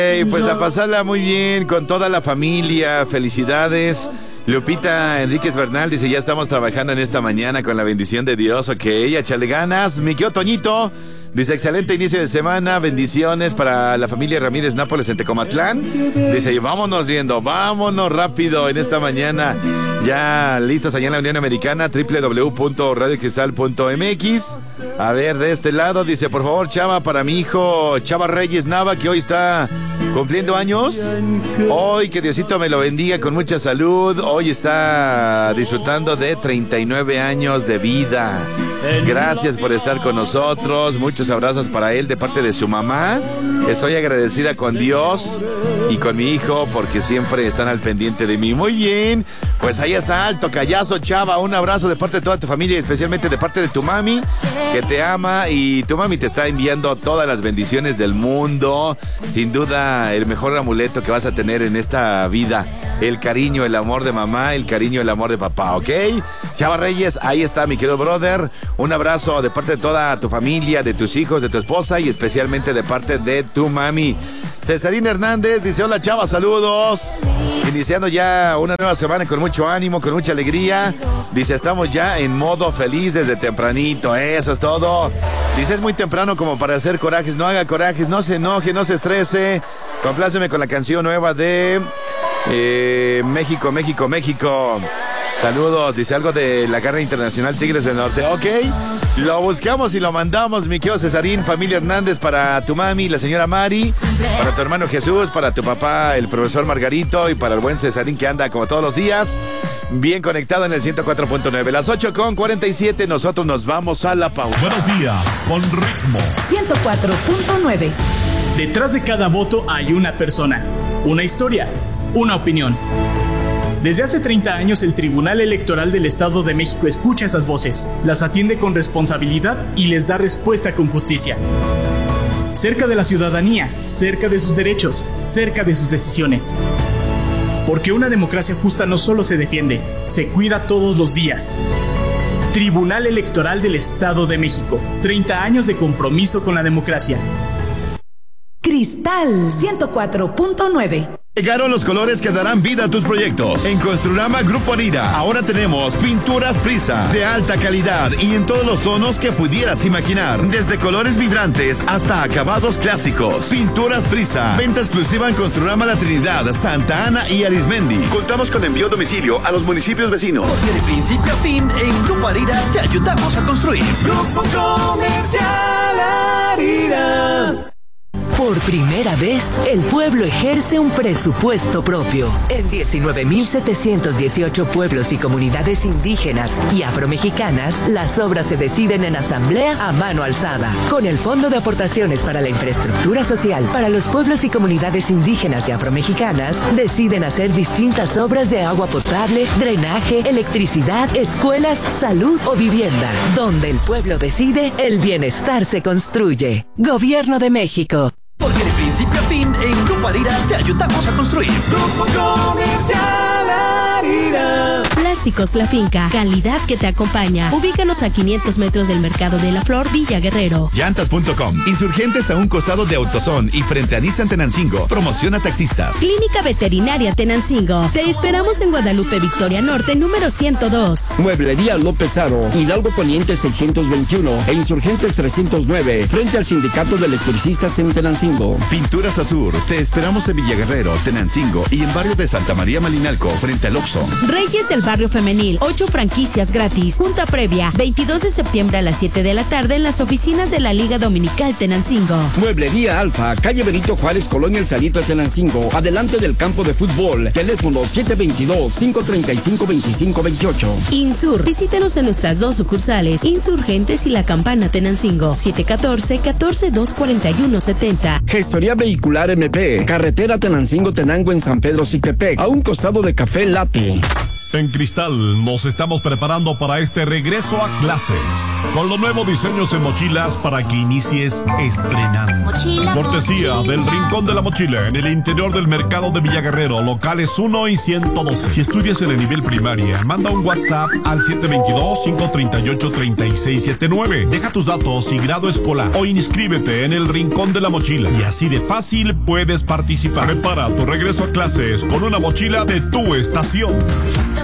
Pues a pasarla muy bien con toda la familia. Felicidades. Lupita Enríquez Bernal dice, ya estamos trabajando en esta mañana con la bendición de Dios. Ok, échale ganas. Mi querido Toñito dice, excelente inicio de semana. Bendiciones para la familia Ramírez Nápoles en Tecomatlán. Dice, vámonos riendo, vámonos rápido en esta mañana. Ya listos allá en la Unión Americana, www.radiocristal.mx. A ver, de este lado, dice, por favor, Chava, para mi hijo Chava Reyes Nava, que hoy está cumpliendo años. Hoy que Diosito me lo bendiga con mucha salud. Hoy está disfrutando de 39 años de vida. Gracias por estar con nosotros. Muchos abrazos para él de parte de su mamá. Estoy agradecida con Dios y con mi hijo porque siempre están al pendiente de mí. Muy bien, pues ahí está el tocayazo, Chava. Un abrazo de parte de toda tu familia y especialmente de parte de tu mami, que te ama, y tu mami te está enviando todas las bendiciones del mundo. Sin duda, el mejor amuleto que vas a tener en esta vida: el cariño, el amor de mamá, el cariño, el amor de papá, ¿ok? Chava Reyes, ahí está, mi querido brother. Un abrazo de parte de toda tu familia, de tus hijos, de tu esposa y especialmente de parte de tu mami. Cesarín Hernández dice, hola Chava, saludos. Iniciando ya una nueva semana con mucho ánimo, con mucha alegría. Dice, estamos ya en modo feliz desde tempranito, eso es todo. Dice, es muy temprano como para hacer corajes, no haga corajes, no se enoje, no se estrese. Compláceme con la canción nueva de México, México, México. Saludos, dice algo de la Guerra Internacional Tigres del Norte. Ok, lo buscamos y lo mandamos, mi querido Cesarín. Familia Hernández, para tu mami, la señora Mari, para tu hermano Jesús, para tu papá, el profesor Margarito, y para el buen Cesarín que anda como todos los días, bien conectado en el 104.9. Las 8:47, nosotros nos vamos a la pausa. Buenos días, con ritmo. 104.9. Detrás de cada voto hay una persona, una historia, una opinión. Desde hace 30 años, el Tribunal Electoral del Estado de México escucha esas voces, las atiende con responsabilidad y les da respuesta con justicia. Cerca de la ciudadanía, cerca de sus derechos, cerca de sus decisiones. Porque una democracia justa no solo se defiende, se cuida todos los días. Tribunal Electoral del Estado de México, 30 años de compromiso con la democracia. Cristal 104.9. Llegaron los colores que darán vida a tus proyectos. En Construrama Grupo Arira, ahora tenemos pinturas Prisa de alta calidad y en todos los tonos que pudieras imaginar. Desde colores vibrantes hasta acabados clásicos. Pinturas Prisa. Venta exclusiva en Construrama La Trinidad, Santa Ana y Arismendi. Contamos con envío a domicilio a los municipios vecinos. Porque de principio a fin, en Grupo Arira te ayudamos a construir. Grupo Comercial Arira. Por primera vez, el pueblo ejerce un presupuesto propio. En 19.718 pueblos y comunidades indígenas y afromexicanas, las obras se deciden en asamblea a mano alzada. Con el Fondo de Aportaciones para la Infraestructura Social para los pueblos y comunidades indígenas y afromexicanas, deciden hacer distintas obras de agua potable, drenaje, electricidad, escuelas, salud o vivienda. Donde el pueblo decide, el bienestar se construye. Gobierno de México. Porque de principio a fin, en Grupo Arira te ayudamos a construir. Grupo Comercial Arira. Plásticos La Finca, calidad que te acompaña. Ubícanos a 500 metros del Mercado de la Flor, Villa Guerrero. Llantas.com, insurgentes a un costado de AutoZone y frente a Nissan Tenancingo. Promociona taxistas. Clínica Veterinaria Tenancingo. Te esperamos en Guadalupe Victoria Norte, número 102. Mueblería López Aro, Hidalgo Poniente 621 e Insurgentes 309, frente al Sindicato de Electricistas en Tenancingo. Pinturas Azur, te esperamos en Villa Guerrero, Tenancingo y en barrio de Santa María Malinalco, frente al Oxxo. Reyes del Barrio Femenil, 8 franquicias gratis. Junta previa, 22 de septiembre a las 7 de la tarde en las oficinas de la Liga Dominical Tenancingo. Mueblería Alfa, calle Benito Juárez, Colonia El Salitre, Tenancingo, adelante del campo de fútbol. Teléfono 722-535-2528. Insur, visítenos en nuestras 2 sucursales, Insurgentes y La Campana Tenancingo, 714-14-241-70. Gestoría Vehicular MP, carretera Tenancingo-Tenango en San Pedro Cictepec, a un costado de Café Latte. En Cristal nos estamos preparando para este regreso a clases, con los nuevos diseños en mochilas para que inicies estrenando. Mochila, Cortesía mochila. del Rincón de la Mochila, en el interior del mercado de Villaguerrero, locales 1 y 112. Si estudias en el nivel primaria, manda un WhatsApp al 722-538-3679. Deja tus datos y grado escolar o inscríbete en el Rincón de la Mochila y así de fácil puedes participar. Prepara tu regreso a clases con una mochila de tu estación.